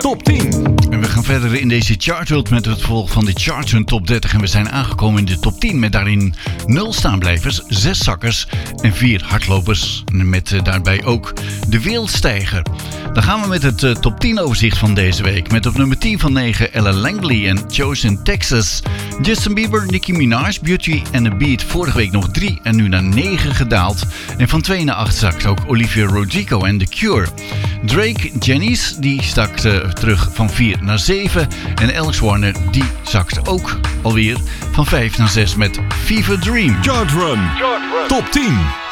Top 10. En we gaan verder in deze chartworld met het vervolg van de Charts Hun Top 30. En we zijn aangekomen in de top 10 met daarin 0 staanblijvers, 6 zakkers en 4 hardlopers. Met daarbij ook de wereldstijger. Dan gaan we met het top 10 overzicht van deze week. Met op nummer 10 van 9 Ella Langley en Chosen Texas. Justin Bieber, Nicki Minaj, Beauty and the Beat. Vorige week nog 3 en nu naar 9 gedaald. En van 2 naar 8 zakt ook Olivia Rodrigo en The Cure. Drake, Janice, die stak terug van 4 naar 7. En Alex Warner, die zakt ook alweer van 5 naar 6 met Fever Dream. Chart Run. Top 10.